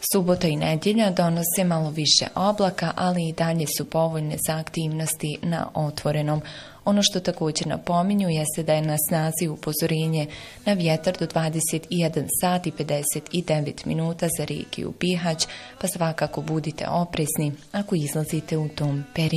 Subota i nedjelja donose malo više oblaka, ali i dalje su povoljne za aktivnosti na otvorenom. Ono što također napominju jeste da je na snazi upozorenje na vjetar do 21 sat i 59 minuta za regiju Bihać, pa svakako budite oprezni ako izlazite u tom periodu.